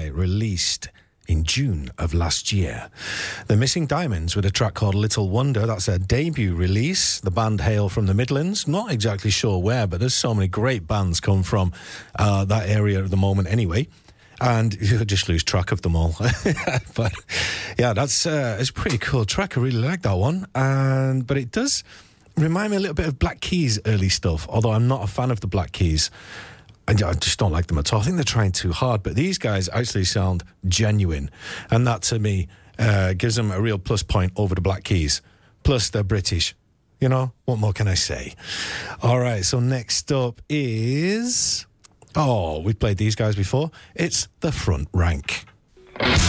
July, released in June of last year. The Missing Diamonds with a track called Little Wonder. That's their debut release. The band hail from the Midlands. Not exactly sure where, but there's so many great bands come from that area at the moment anyway. And you just lose track of them all. But yeah, it's a pretty cool track. I really like that one. But it does remind me a little bit of Black Keys early stuff, although I'm not a fan of the Black Keys. I just don't like them at all. I think they're trying too hard, but these guys actually sound genuine. And that, to me, gives them a real plus point over the Black Keys. Plus, they're British. You know, what more can I say? All right, so next up is... Oh, we've played these guys before. It's The Front Rank.